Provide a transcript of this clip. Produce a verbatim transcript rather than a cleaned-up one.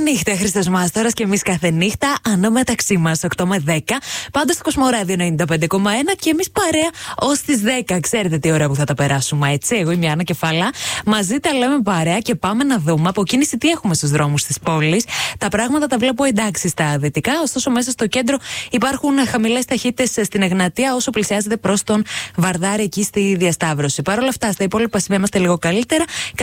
νύχτα, Χρήστος Μάστορας και εμείς κάθε νύχτα ανάμεταξύ μας οκτώ με δέκα. Πάντα στο Κοσμοράδιο ενενήντα πέντε κόμμα ένα και εμείς παρέα ως τις δέκα. Ξέρετε τι ώρα που θα τα περάσουμε, έτσι. Εγώ είμαι η Άννα Κεφαλά. Μαζί τα λέμε παρέα και πάμε να δούμε από κίνηση τι έχουμε στους δρόμους της πόλης. Τα πράγματα τα βλέπω εντάξει στα δυτικά, ωστόσο μέσα στο κέντρο υπάρχουν χαμηλές ταχύτητες στην Εγνατία όσο πλησιάζεται προς τον Βαρδάρη εκεί στη διασταύρωση. Παρ' όλα αυτά, στα υπόλοιπα σημεία είμαστε λίγο καλύτερα.